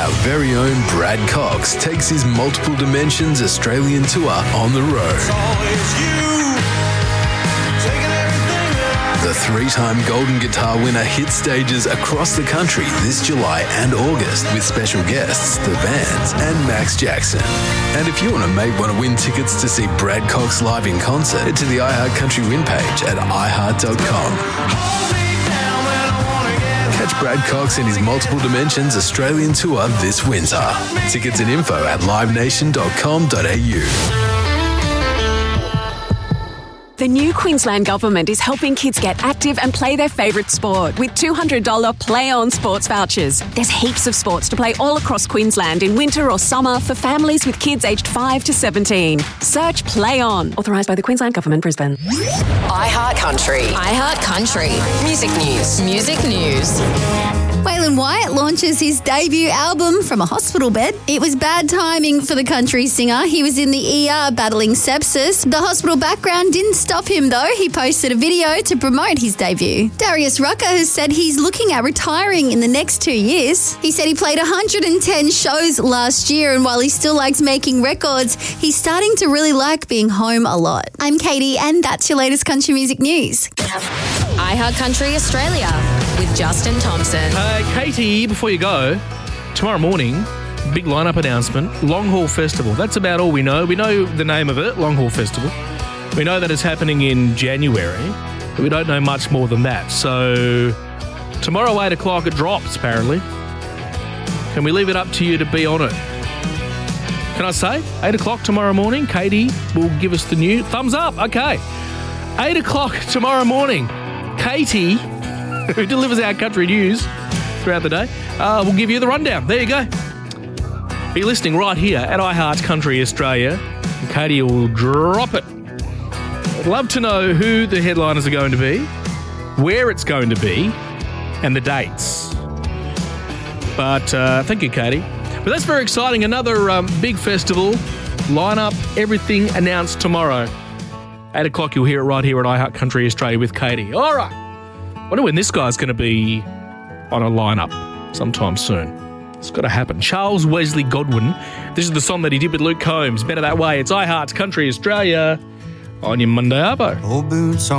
our very own Brad Cox takes his Multiple Dimensions Australian tour on the road. The three-time Golden Guitar winner hit stages across the country this July and August with special guests, The Vans and Max Jackson. And if you and a mate want to win tickets to see Brad Cox live in concert, head to the iHeart Country win page at iHeart.com. Catch Brad Cox in his Multiple Dimensions Australian tour this winter. Tickets and info at livenation.com.au. The new Queensland Government is helping kids get active and play their favourite sport with $200 Play On sports vouchers. There's heaps of sports to play all across Queensland in winter or summer for families with kids aged 5 to 17. Search Play On. Authorised by the Queensland Government, Brisbane. iHeart Country. iHeart Country. Music news. Music news. Waylon Wyatt launches his debut album from a hospital bed. It was bad timing for the country singer. He was in the ER battling sepsis. The hospital background didn't stop him though. He posted a video to promote his debut. Darius Rucker has said he's looking at retiring in the next 2 years. He said he played 110 shows last year, and while he still likes making records, he's starting to really like being home a lot. I'm Katie, and that's your latest country music news. iHeart Country Australia with Justin Thompson. Katie, before you go, tomorrow morning, big lineup announcement, Long Haul Festival. That's about all we know. We know the name of it, Long Haul Festival. We know that it's happening in January, but we don't know much more than that. So tomorrow, 8 o'clock, it drops, apparently. Can we leave it up to you to be on it? Can I say? 8 o'clock tomorrow morning, Katie will give us the news. Thumbs up, okay. 8 o'clock tomorrow morning, Katie, who delivers our country news throughout the day, will give you the rundown. There you go. Be listening right here at iHeart Country Australia, and Katie will drop it. I'd love to know who the headliners are going to be, where it's going to be, and the dates. But thank you, Katie. But that's very exciting. Another big festival lineup, everything announced tomorrow. 8 o'clock, you'll hear it right here at iHeart Country Australia with Katie. All right. Wonder when this guy's going to be on a lineup sometime soon. It's got to happen. Charles Wesley Godwin. This is the song that he did with Luke Combs. Better That Way. It's iHeart Country Australia on your Monday Arvo. Old boots on.